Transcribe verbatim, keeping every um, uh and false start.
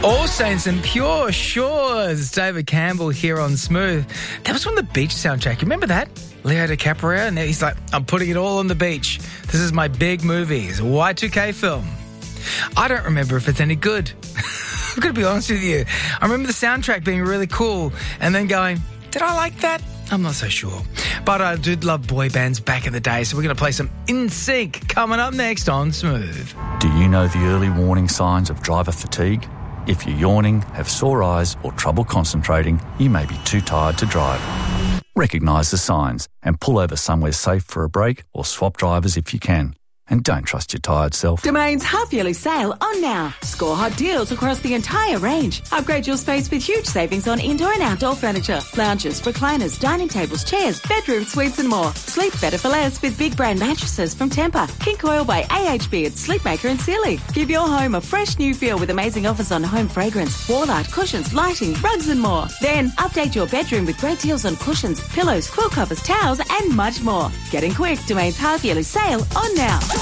All Saints and Pure Shores. David Campbell here on Smooth. That was from the Beach soundtrack. You remember that? Leo DiCaprio, and he's like, I'm putting it all on the beach. This is my big movie. It's a Y two K film. I don't remember if it's any good. I've got to be honest with you. I remember the soundtrack being really cool and then going, did I like that? I'm not so sure. But I did love boy bands back in the day, so we're going to play some In Sync coming up next on Smooth. Do you know the early warning signs of driver fatigue? If you're yawning, have sore eyes or trouble concentrating, you may be too tired to drive. Recognise the signs and pull over somewhere safe for a break or swap drivers if you can. And don't trust your tired self. Domain's half-yearly sale on now. Score hot deals across the entire range. Upgrade your space with huge savings on indoor and outdoor furniture, lounges, recliners, dining tables, chairs, bedroom suites and more. Sleep better for less with big brand mattresses from Tempur, King Coil by A H B and Sleepmaker and Sealy. Give your home a fresh new feel with amazing offers on home fragrance, wall art, cushions, lighting, rugs and more. Then update your bedroom with great deals on cushions, pillows, quilt covers, towels and much more. Get in quick. Domain's half-yearly sale on now.